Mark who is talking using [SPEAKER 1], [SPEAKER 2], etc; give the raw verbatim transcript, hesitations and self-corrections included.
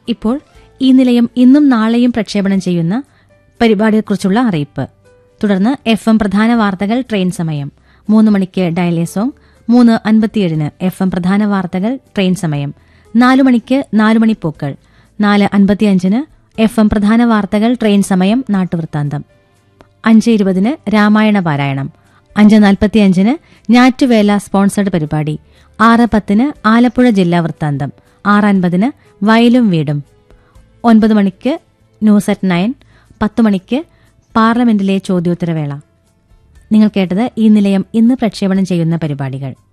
[SPEAKER 1] ഇപ്പോൾ ഈ നിലയം ഇന്നും നാളെയും പ്രക്ഷേപണം ചെയ്യുന്ന പരിപാടിയെക്കുറിച്ചുള്ള അറിയിപ്പ്. തുടർന്ന് എഫ് എം പ്രധാന വാർത്തകൾ, ട്രെയിൻ സമയം. മൂന്ന് മണിക്ക് ഡയലേ സോങ്. മൂന്ന് അൻപത്തിയേഴിന് എഫ് എം പ്രധാന വാർത്തകൾ, ട്രെയിൻ സമയം. നാലു മണിക്ക് നാലുമണിപ്പൂക്കൾ. നാല് അൻപത്തിയഞ്ചിന് എഫ് എം പ്രധാന വാർത്തകൾ, ട്രെയിൻ സമയം, നാട്ടുവൃത്താന്തം. അഞ്ച് ഇരുപതിന് രാമായണ പാരായണം. അഞ്ച് നാൽപ്പത്തിയഞ്ചിന് ഞാറ്റുവേല സ്പോൺസർഡ് പരിപാടി. ആറ് പത്തിന് ആലപ്പുഴ ജില്ലാ വൃത്താന്തം. ആറ് അൻപതിന് വയലും വീടും. ഒൻപത് മണിക്ക് ന്യൂസ് അറ്റ് നയൻ. പത്ത് മണിക്ക് പാർലമെന്റിലെ ചോദ്യോത്തരവേള. നിങ്ങൾ കേട്ടത് ഈ നിലയം ഇന്ന് പ്രക്ഷേപണം ചെയ്യുന്ന പരിപാടികൾ.